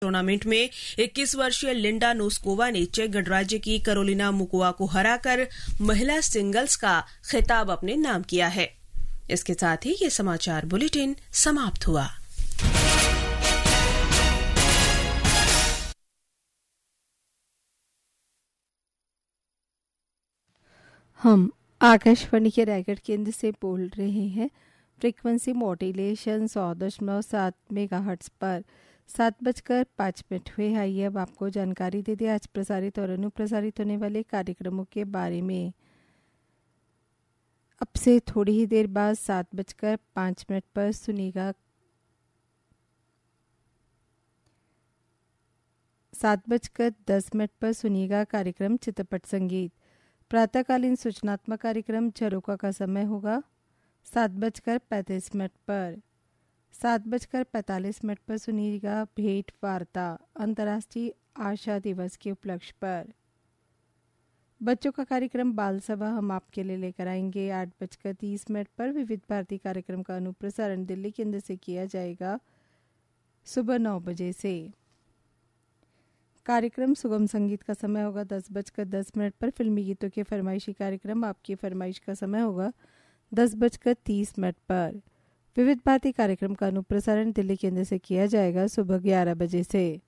Tournament में 21 वर्षीय Linda Noskova ने चेक गणराज्य की कैरोलिना मुकोवा को हराकर महिला सिंगल्स का खिताब अपने नाम किया है। इसके साथ ही ये समाचार बुलेटिन समाप्त हुआ। हम आकाशवाणी के रायगढ़ केंद्र से बोल रहे हैं। फ्रीक्वेंसी मॉड्यूलेशन 100.7 मेगाहर्ट्ज पर 7:05 हुए। आइए अब आपको जानकारी दे दें आज प्रसारित और अनुप्रसारित होने वाले कार्यक्रमों के बारे में। अब से थोड़ी ही देर बाद 7:05 पर सुनिएगा 7:10 पर सुनिएगा कार्यक्रम चित्रपट संगीत। प्रातःकालीन सूचनात्मक कार्यक्रम झरोका का समय होगा 7:35 पर। 7:45 पर सुनिएगा भेंट वार्ता अंतर्राष्ट्रीय आशा दिवस के उपलक्ष्य पर। बच्चों का कार्यक्रम बाल सभा हम आपके लिए लेकर आएंगे 8:30 पर। विविध भारती कार्यक्रम का अनुप्रसारण दिल्ली केंद्र से किया जाएगा सुबह 9 बजे से। कार्यक्रम सुगम संगीत का समय होगा 10:10 पर। फिल्मी गीतों के फरमाइशी कार्यक्रम आपकी फरमाइश का समय होगा 10:30 पर। विविध भारती कार्यक्रम का अनुप्रसारण दिल्ली केंद्र से किया जाएगा सुबह 11 बजे से।